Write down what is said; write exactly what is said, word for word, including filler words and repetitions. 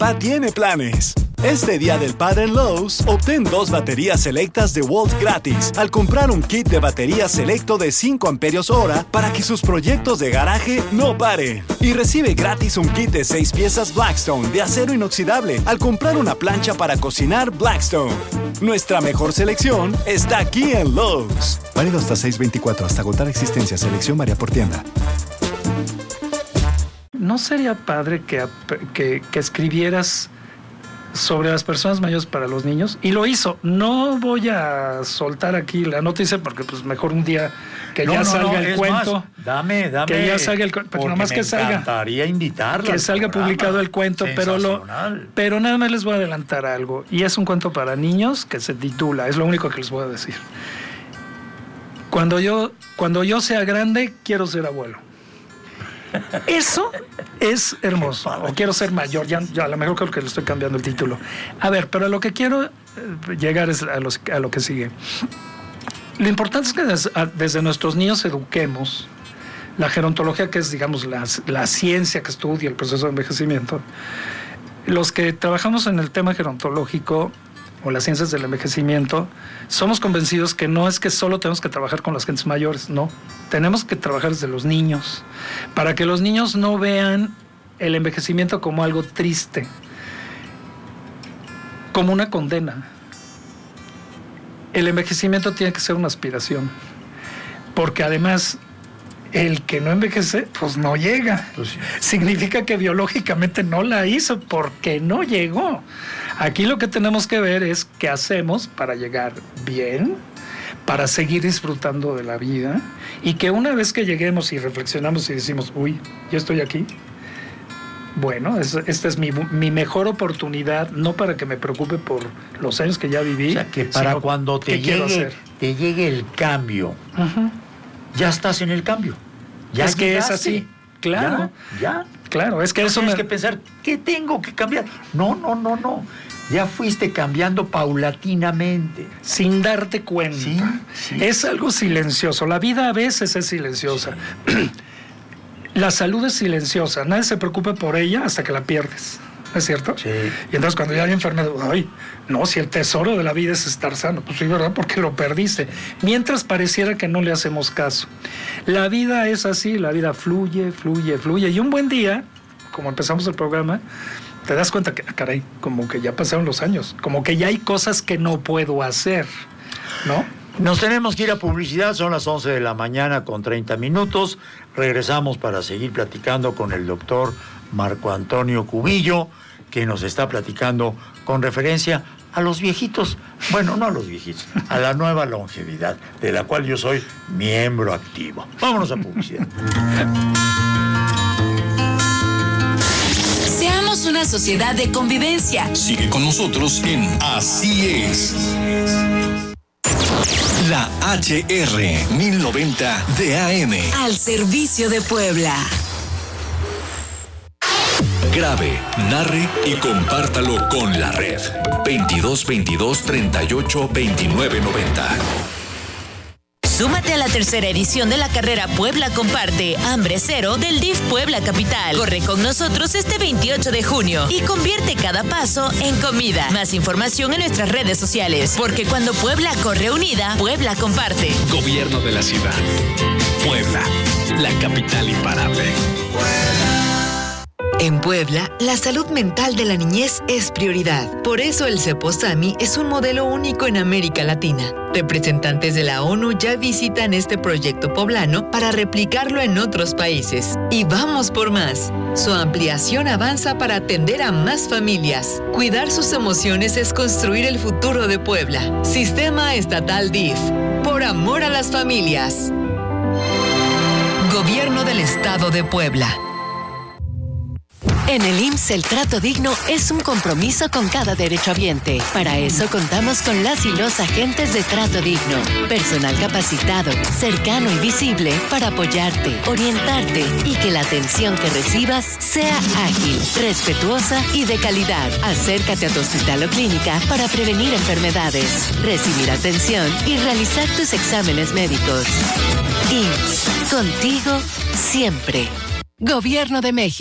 papá tiene planes. Este Día del Padre en Lowe's, obtén dos baterías selectas de Walt gratis al comprar un kit de baterías selecto de cinco amperios hora para que sus proyectos de garaje no paren. Y recibe gratis un kit de seis piezas Blackstone de acero inoxidable al comprar una plancha para cocinar Blackstone. Nuestra mejor selección está aquí en Lowe's. Válido hasta seis veinticuatro, hasta agotar existencia. Selección varía por tienda. ¿No sería padre que, que, que escribieras sobre las personas mayores para los niños? Y lo hizo. No voy a soltar aquí la noticia porque pues mejor un día que no, ya no, salga no, el cuento. Más, dame, dame. Que ya salga el cuento. Pero nada más que salga. Me encantaría invitarla. Que salga publicado el cuento. Pero, lo, pero nada más les voy a adelantar algo. Y es un cuento para niños que se titula, es lo único que les voy a decir. Cuando yo, cuando yo sea grande, quiero ser abuelo. Eso es hermoso. O quiero ser mayor, ya, ya a lo mejor creo que le estoy cambiando el título. A ver, pero a lo que quiero llegar es a, los, a lo que sigue. Lo importante es que desde, desde nuestros niños eduquemos la gerontología, que es, digamos, la, la ciencia que estudia el proceso de envejecimiento. Los que trabajamos en el tema gerontológico o las ciencias del envejecimiento, somos convencidos que no es que solo tenemos que trabajar con las gentes mayores, no. Tenemos que trabajar desde los niños, para que los niños no vean el envejecimiento como algo triste, como una condena. El envejecimiento tiene que ser una aspiración, porque además el que no envejece, pues no llega. Pues sí. Significa que biológicamente no la hizo porque no llegó. Aquí lo que tenemos que ver es qué hacemos para llegar bien, para seguir disfrutando de la vida, y que una vez que lleguemos y reflexionamos y decimos, uy, ya estoy aquí, bueno, es, esta es mi, mi mejor oportunidad, no para que me preocupe por los años que ya viví. O sea, que para cuando te llegue, te llegue el cambio, uh-huh. ya estás en el cambio. Ya es que llegaste. Es así, claro. Ya, ya. Claro, es que no eso tienes me... que pensar, ¿qué tengo que cambiar? No, no, no, no. Ya fuiste cambiando paulatinamente. Sin darte cuenta. Sí, sí. Es algo silencioso. La vida a veces es silenciosa. Sí. La salud es silenciosa. Nadie se preocupa por ella hasta que la pierdes. ¿Es cierto? Sí. Y entonces cuando ya hay enfermedad, ay, no, si el tesoro de la vida es estar sano, pues sí, ¿verdad? Porque lo perdiste. Mientras pareciera que no le hacemos caso. La vida es así, la vida fluye, fluye, fluye. Y un buen día, como empezamos el programa, te das cuenta que, caray, como que ya pasaron los años, como que ya hay cosas que no puedo hacer, ¿no? Nos tenemos que ir a publicidad, son las once de la mañana con treinta minutos. Regresamos para seguir platicando con el doctor Marco Antonio Cubillo, que nos está platicando con referencia a los viejitos, bueno, no a los viejitos, a la nueva longevidad, de la cual yo soy miembro activo. Vámonos a publicidad. Seamos una sociedad de convivencia. Sigue con nosotros en Así Es. La H R mil noventa de A M. Al servicio de Puebla. Grabe, narre y compártalo con la red. veintidós veintidós treinta y ocho veintinueve noventa. Súmate a la tercera edición de la carrera Puebla Comparte, Hambre Cero del D I F Puebla Capital. Corre con nosotros este veintiocho de junio y convierte cada paso en comida. Más información en nuestras redes sociales, porque cuando Puebla corre unida, Puebla comparte. Gobierno de la ciudad. Puebla, la capital imparable. En Puebla, la salud mental de la niñez es prioridad. Por eso el CEPOSAMI es un modelo único en América Latina. Representantes de la ONU ya visitan este proyecto poblano para replicarlo en otros países. Y vamos por más. Su ampliación avanza para atender a más familias. Cuidar sus emociones es construir el futuro de Puebla. Sistema Estatal D I F. Por amor a las familias. Gobierno del Estado de Puebla. En el I M S S el trato digno es un compromiso con cada derechohabiente. Para eso contamos con las y los agentes de trato digno. Personal capacitado, cercano y visible para apoyarte, orientarte y que la atención que recibas sea ágil, respetuosa y de calidad. Acércate a tu hospital o clínica para prevenir enfermedades, recibir atención y realizar tus exámenes médicos. I M S S, contigo siempre. Gobierno de México.